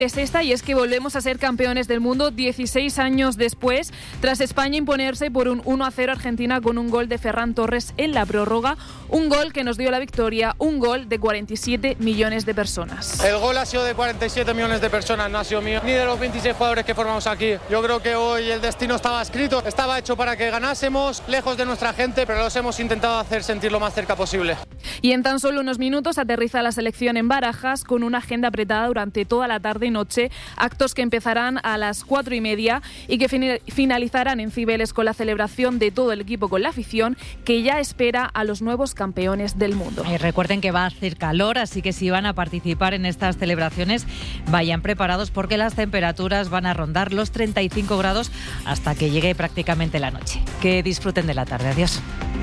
Es esta, y es que volvemos a ser campeones del mundo 16 años después, tras España imponerse por un 1-0 a Argentina con un gol de Ferran Torres en la prórroga, un gol que nos dio la victoria, un gol de 47 millones de personas. El gol ha sido de 47 millones de personas, no ha sido mío, ni de los 26 jugadores que formamos aquí. Yo creo que hoy el destino estaba escrito, estaba hecho para que ganásemos, lejos de nuestra gente, pero los hemos intentado hacer sentir lo más cerca posible. Y en tan solo unos minutos aterriza la selección en Barajas con una agenda apretada durante toda la tarde y noche, actos que empezarán a las 4:30 y que finalizarán en Cibeles con la celebración de todo el equipo con la afición, que ya espera a los nuevos campeones del mundo. Recuerden que va a hacer calor, así que si van a participar en estas celebraciones, vayan preparados porque las temperaturas van a rondar los 35 grados hasta que llegue prácticamente la noche. Que disfruten de la tarde. Adiós.